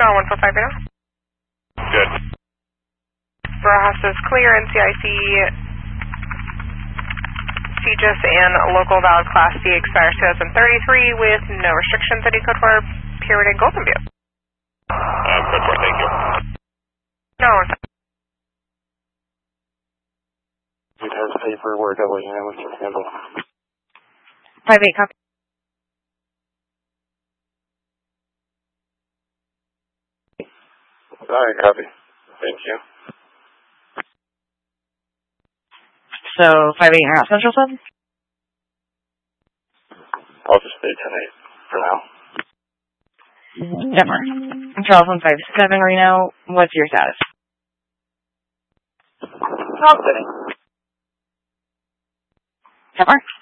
No, 145 right now. Good. Barajas is clear, NCIC, CGIS, and local valid Class D expires 2033 with no restrictions. Any code for Pyramid and Golden View? Code for, thank you. No, It has paperwork that we can handle. 5-8, copy. Alright, copy. Thank you. So, 5-8, you're out Central 7? I'll just stay 10-8 for now. Denver. Charles 157, Reno, what's your status? I'm sitting. Denver?